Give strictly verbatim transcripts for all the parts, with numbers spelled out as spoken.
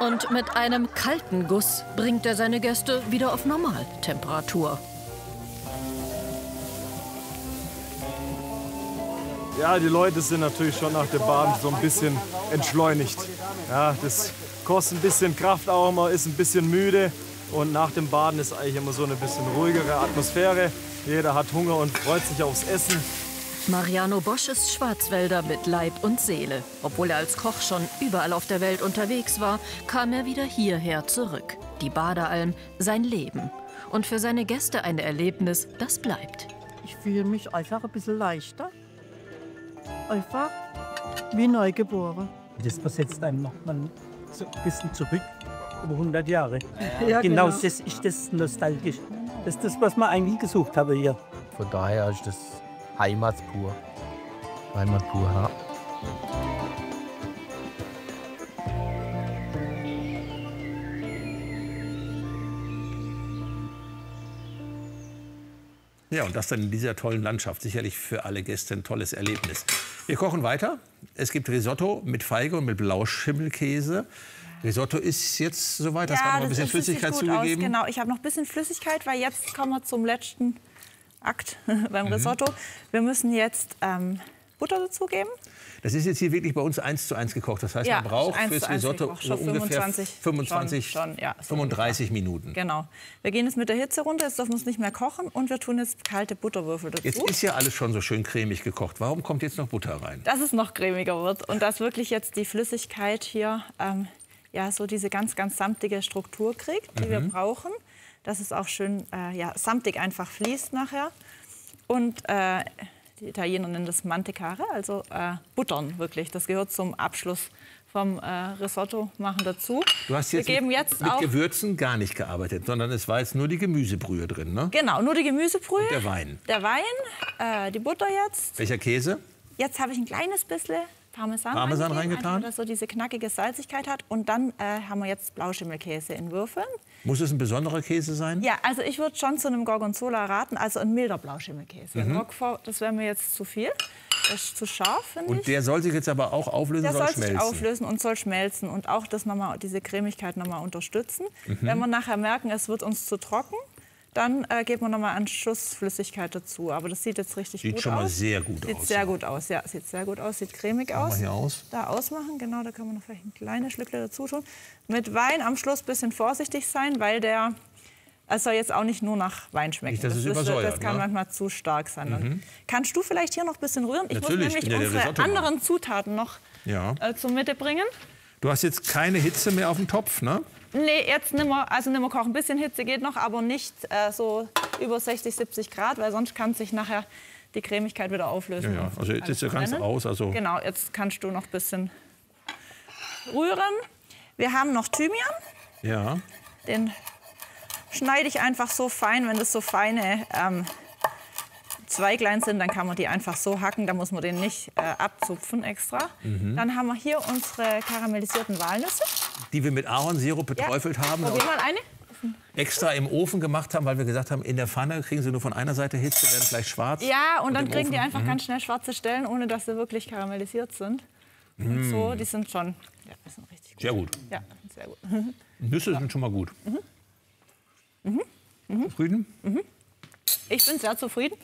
Und mit einem kalten Guss bringt er seine Gäste wieder auf Normaltemperatur. Ja, die Leute sind natürlich schon nach dem Baden so ein bisschen entschleunigt. Ja, das kostet ein bisschen Kraft auch, man ist ein bisschen müde. Und nach dem Baden ist eigentlich immer so eine bisschen ruhigere Atmosphäre. Jeder hat Hunger und freut sich aufs Essen. Mariano Bosch ist Schwarzwälder mit Leib und Seele. Obwohl er als Koch schon überall auf der Welt unterwegs war, kam er wieder hierher zurück. Die Badealm, sein Leben. Und für seine Gäste ein Erlebnis, das bleibt. Ich fühle mich einfach ein bisschen leichter. Einfach wie neugeboren. Das versetzt einem noch mal so ein bisschen zurück, über hundert Jahre. Ja, genau, genau. das ist das nostalgisch. Das ist das, was man eigentlich gesucht habe hier. Von daher ist das Heimat pur. Heimat pur, ja. Ja, und das dann in dieser tollen Landschaft. Sicherlich für alle Gäste ein tolles Erlebnis. Wir kochen weiter. Es gibt Risotto mit Feige und mit Blauschimmelkäse. Risotto ist jetzt soweit. Das Ja, hat noch ein das bisschen ist- Flüssigkeit das sieht gut zugegeben. Aus, genau, ich habe noch ein bisschen Flüssigkeit, weil jetzt kommen wir zum letzten Akt beim Mhm. Risotto. Wir müssen jetzt ähm, Butter dazugeben. Das ist jetzt hier wirklich bei uns eins zu eins gekocht. Das heißt, Ja, man braucht eins fürs zu eins Risotto gekocht. so Schon ungefähr fünfundzwanzig, fünfundzwanzig, schon, schon, ja, so fünfunddreißig Minuten. Genau. Wir gehen jetzt mit der Hitze runter, jetzt dürfen wir es nicht mehr kochen und wir tun jetzt kalte Butterwürfel dazu. Jetzt ist ja alles schon so schön cremig gekocht. Warum kommt jetzt noch Butter rein? Dass es noch cremiger wird und dass wirklich jetzt die Flüssigkeit hier ähm, ja, so diese ganz, ganz samtige Struktur kriegt, die Mhm. wir brauchen. Dass es auch schön äh, ja, samtig einfach fließt nachher. Und äh, die Italiener nennen das Mantecare, also äh, Buttern wirklich. Das gehört zum Abschluss vom äh, Risotto machen dazu. Du hast jetzt wir geben mit, jetzt mit auch, Gewürzen gar nicht gearbeitet, sondern es war jetzt nur die Gemüsebrühe drin, ne? Genau, nur die Gemüsebrühe. Und der Wein. Der Wein, äh, die Butter jetzt. Welcher Käse? Jetzt habe ich ein kleines bisschen Parmesan, Parmesan reingegeben, reingetan? einfach, dass so diese knackige Salzigkeit hat. Und dann äh, haben wir jetzt Blauschimmelkäse in Würfeln. Muss es ein besonderer Käse sein? Ja, also ich würde schon zu einem Gorgonzola raten, also ein milder Blauschimmelkäse. Mhm. Roquefort, das wäre mir jetzt zu viel. Das ist zu scharf, finde ich. Und der soll sich jetzt aber auch auflösen, Der soll soll sich schmelzen? auflösen und soll schmelzen und auch das noch mal, diese Cremigkeit noch mal unterstützen. Mhm. Wenn wir nachher merken, es wird uns zu trocken, dann äh, geben wir noch mal einen Schuss Flüssigkeit dazu. Aber das sieht jetzt richtig Sieht gut schon aus. mal sehr gut sieht aus, sehr ja. gut aus, ja. Sieht sehr gut aus, sieht cremig Machen wir aus. hier aus. Da ausmachen, genau, da können wir noch vielleicht ein kleines Schlückle dazu tun. Mit Wein am Schluss ein bisschen vorsichtig sein, weil der... Es soll jetzt auch nicht nur nach Wein schmecken. Nicht, dass es das, ist, übersäuert, das kann ne? manchmal zu stark sein. Dann Mhm. kannst du vielleicht hier noch ein bisschen rühren? Ich Natürlich, muss ich bin nämlich ja der unsere Risotto-Mann. anderen Zutaten noch Ja. äh, zur Mitte bringen. Du hast jetzt keine Hitze mehr auf dem Topf, ne? Nee, jetzt nicht mehr, also nicht mehr kochen. Ein bisschen Hitze geht noch, aber nicht äh, so über sechzig, siebzig Grad, weil sonst kann sich nachher die Cremigkeit wieder auflösen. Ja, ja. und Also jetzt alles ist ja ganz brennen. aus, also- Genau, jetzt kannst du noch ein bisschen rühren. Wir haben noch Thymian. Ja. Den schneide ich einfach so fein, wenn das so feine ähm, Zweiglein sind, dann kann man die einfach so hacken, da muss man den nicht äh, abzupfen extra. Mhm. Dann haben wir hier unsere karamellisierten Walnüsse. Die wir mit Ahornsirup beträufelt haben. Probier mal eine. Extra im Ofen gemacht haben, weil wir gesagt haben, in der Pfanne kriegen sie nur von einer Seite Hitze, werden vielleicht schwarz. Ja, und dann im kriegen die Ofen. einfach Mhm. ganz schnell schwarze Stellen, ohne dass sie wirklich karamellisiert sind. Und Mm. so, die sind schon, ja, die sind richtig gut. Sehr gut. Ja, sehr gut. Nüsse sind schon mal gut. Mhm. Mhm. Mhm. Zufrieden? Mhm. Ich bin sehr zufrieden.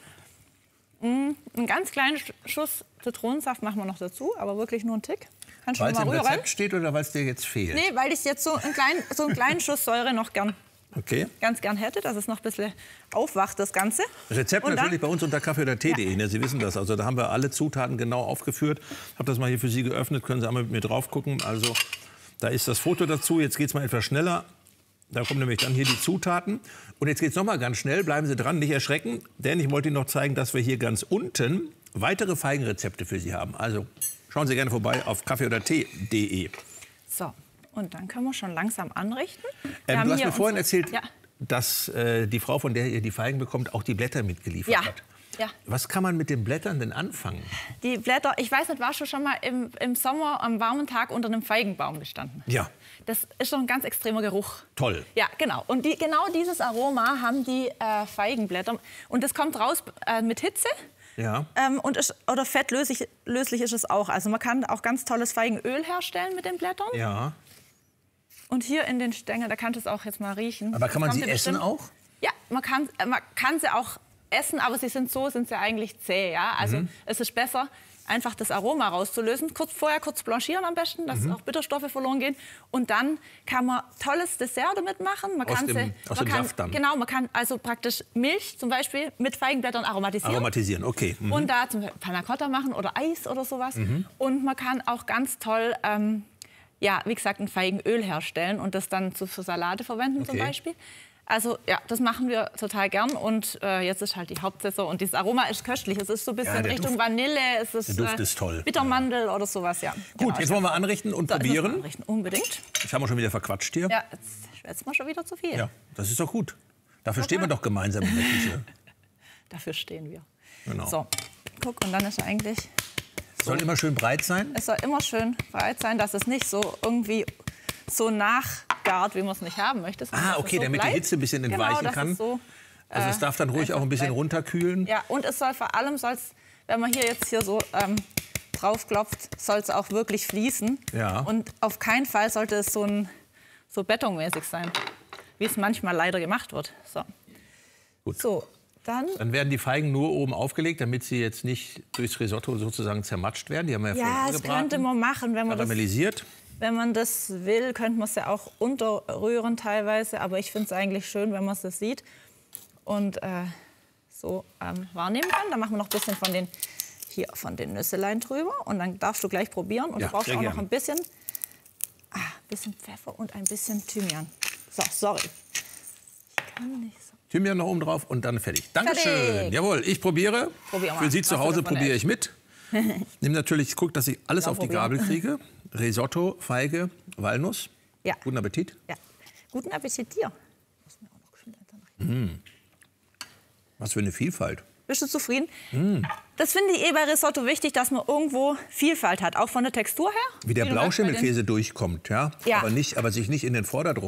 Mm, einen ganz kleinen Sch- Schuss Zitronensaft machen wir noch dazu, aber wirklich nur einen Tick. Kannst du Weil es mal im rühren? Rezept steht oder weil es dir jetzt fehlt? Nee, weil ich jetzt so einen kleinen, so einen kleinen Schuss Säure noch gern, Okay. ganz gern hätte, dass es noch ein bisschen aufwacht, das Ganze. Rezept Und dann- natürlich bei uns unter kaffee oder tee punkt de. Ne? Sie wissen das. Also da haben wir alle Zutaten genau aufgeführt. Habe das mal hier für Sie geöffnet. Können Sie einmal mit mir drauf gucken. Also da ist das Foto dazu. Jetzt geht es mal etwas schneller. Da kommen nämlich dann hier die Zutaten. Und jetzt geht es noch mal ganz schnell. Bleiben Sie dran, nicht erschrecken. Denn ich wollte Ihnen noch zeigen, dass wir hier ganz unten weitere Feigenrezepte für Sie haben. Also schauen Sie gerne vorbei auf kaffee oder tee punkt de. So, und dann können wir schon langsam anrichten. Wir Ähm, haben du hast hier mir vorhin unsere- erzählt, Ja, dass äh, die Frau, von der ihr die Feigen bekommt, auch die Blätter mitgeliefert ja, hat. ja. Was kann man mit den Blättern denn anfangen? Die Blätter, ich weiß nicht, warst du schon mal im, im Sommer am warmen Tag unter einem Feigenbaum gestanden? Ja, Das ist schon ein ganz extremer Geruch. toll. Ja, genau. Und die, genau dieses Aroma haben die äh, Feigenblätter. Und das kommt raus äh, mit Hitze. Ja. Ähm, und ist, oder fettlöslich löslich ist es auch. Also man kann auch ganz tolles Feigenöl herstellen mit den Blättern. Ja. Und hier in den Stängeln, da kannst du es auch jetzt mal riechen. Aber kann man Das sie kommt dir essen bestimmt- auch? Ja, man kann, äh, man kann sie auch essen, aber sie sind so, sind sie eigentlich zäh. Ja? Also Mhm. es ist besser, einfach das Aroma rauszulösen. Kurz vorher kurz blanchieren am besten, dass Mhm. auch Bitterstoffe verloren gehen. Und dann kann man tolles Dessert damit machen. Man Aus kann dem- sie, aus man dem kann, Saft dann? Genau, man kann also praktisch Milch zum Beispiel mit Feigenblättern aromatisieren. Aromatisieren, okay. Mhm. Und da zum Beispiel Panna Cotta machen oder Eis oder sowas. Mhm. Und man kann auch ganz toll, ähm, ja, wie gesagt, ein Feigenöl herstellen und das dann zu, für Salate verwenden zum Okay. Beispiel. Also ja, das machen wir total gern und äh, jetzt ist halt die Hauptsaison und dieses Aroma ist köstlich. Es ist so ein bisschen Ja, der Richtung Duft- Vanille, es ist, der Duft ist toll. Bittermandel oder sowas, ja. Gut, jetzt wollen wir anrichten und So, jetzt müssen wir probieren. anrichten, unbedingt. Das haben wir schon wieder verquatscht hier. Ja, jetzt schwätzt man schon wieder zu viel. Ja, das ist doch gut. Dafür stehen wir doch gemeinsam in der Küche. Dafür stehen wir. Genau. So, guck, und dann ist er eigentlich... Soll immer schön breit sein. Es soll immer schön breit sein, dass es nicht so irgendwie so nachgart, wie man es nicht haben möchte. sondern Ah, dass es okay, so damit die bleibt. Hitze ein bisschen Genau, entweichen dass kann. Es so, Also es äh, darf dann ruhig einfach auch ein bisschen bleibt. runterkühlen. Ja, und es soll vor allem, soll's, wenn man hier jetzt hier so ähm, draufklopft, soll es auch wirklich fließen. Ja. Und auf keinen Fall sollte es so, ein, so betonmäßig sein, wie es manchmal leider gemacht wird. So, Gut. so dann... Dann werden die Feigen nur oben aufgelegt, damit sie jetzt nicht durchs Risotto sozusagen zermatscht werden. Die haben wir ja, Ja, vorhin das angebraten. könnte man machen, wenn man das... Karamellisiert. Wenn man das will, könnte man es ja auch unterrühren teilweise. Aber ich finde es eigentlich schön, wenn man es das sieht und äh, so ähm, wahrnehmen kann. Dann machen wir noch ein bisschen von den, hier, von den Nüsselein drüber. Und dann darfst du gleich probieren. Und Ja, du brauchst sehr auch noch gern. ein bisschen, ah, bisschen Pfeffer und ein bisschen Thymian. So, sorry. Ich kann nicht so. Thymian noch oben drauf und dann fertig. Dankeschön. Fertig. Jawohl, ich probiere. Probier mal, Für Sie was zu du Hause davon probiere isst. ich mit. Nimm natürlich, guck, dass ich alles Ja, auf die probieren. Gabel kriege. Risotto, Feige, Walnuss. Ja. Guten Appetit. Ja. Guten Appetit dir. Was für eine Vielfalt. Bist du zufrieden? Mm. Das finde ich eh bei Risotto wichtig, dass man irgendwo Vielfalt hat, auch von der Textur her. Wie der du sagst, bei den- Blauschimmelkäse durchkommt, ja? Ja. Aber, nicht, aber sich nicht in den Vordergrund